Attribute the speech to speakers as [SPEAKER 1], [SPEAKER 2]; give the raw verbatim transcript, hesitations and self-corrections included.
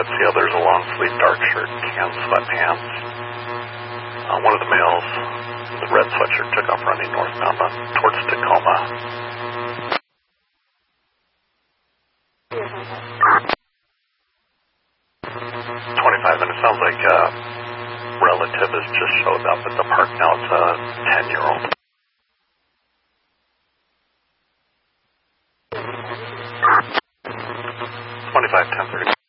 [SPEAKER 1] sweats. The other's a long sleeve dark shirt, tan sweatpants. Uh, one of the males, the red sweatshirt, took off running northbound on, towards Tacoma. twenty-five, and it sounds like a relative has just showed up at the park now. It's a ten-year-old. twenty-five, ten thirty.